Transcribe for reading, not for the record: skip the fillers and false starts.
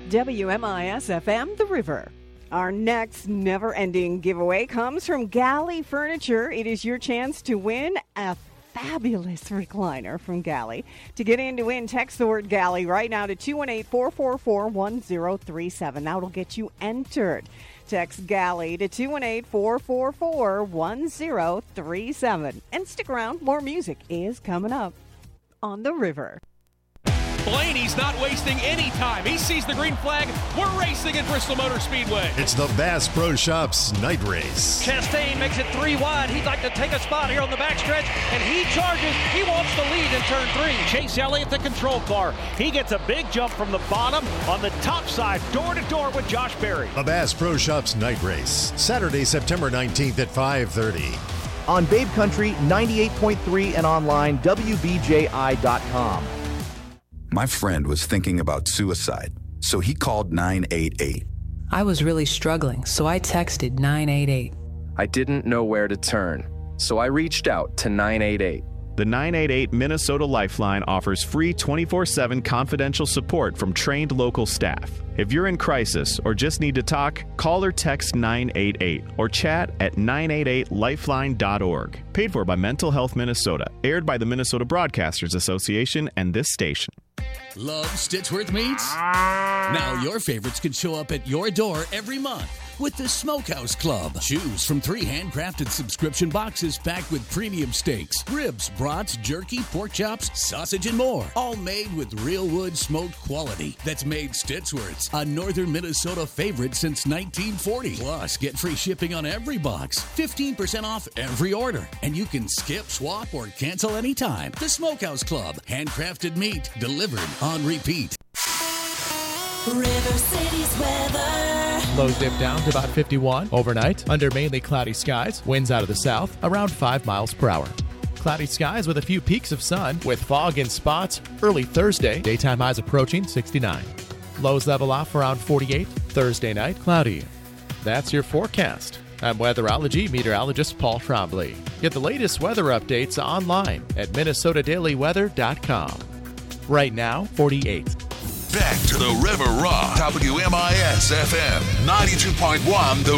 WMIS FM, The River. Our next never-ending giveaway comes from Galley Furniture. It is your chance to win a fabulous recliner from Galley. To get in to win, text the word Galley right now to 218-444-1037. That'll get you entered. Text Galley to 218-444-1037. And stick around, more music is coming up on The River. Blaney's not wasting any time. He sees the green flag. We're racing at Bristol Motor Speedway. It's the Bass Pro Shops night race. Chastain makes it 3 wide. He'd like to take a spot here on the backstretch, and he charges. He wants the lead in turn 3. Chase Elliott, the control car. He gets a big jump from the bottom on the top side, door to door with Josh Berry. The Bass Pro Shops night race, Saturday, September 19th at 5:30. On Babe Country 98.3 and online, WBJI.com. My friend was thinking about suicide, so he called 988. I was really struggling, so I texted 988. I didn't know where to turn, so I reached out to 988. The 988 Minnesota Lifeline offers free 24/7 confidential support from trained local staff. If you're in crisis or just need to talk, call or text 988 or chat at 988lifeline.org. Paid for by Mental Health Minnesota. Aired by the Minnesota Broadcasters Association and this station. Love Stitchworth Meats? Now your favorites can show up at your door every month with the Smokehouse Club. Choose from 3 handcrafted subscription boxes packed with premium steaks, ribs, brats, jerky, pork chops, sausage, and more. All made with real wood smoked quality that's made Stitchworth's a northern Minnesota favorite since 1940. Plus, get free shipping on every box, 15% off every order, and you can skip, swap, or cancel anytime. The Smokehouse Club. Handcrafted meat delivered on repeat. River City's weather. Lows dip down to about 51 overnight under mainly cloudy skies. Winds out of the south around 5 miles per hour. Cloudy skies with a few peaks of sun with fog in spots early Thursday. Daytime highs approaching 69. Lows level off around 48. Thursday night cloudy. That's your forecast. I'm weatherology meteorologist Paul Trombley. Get the latest weather updates online at minnesotadailyweather.com. Right now, 48. Back to the River Rock. WMIS FM 92.1 The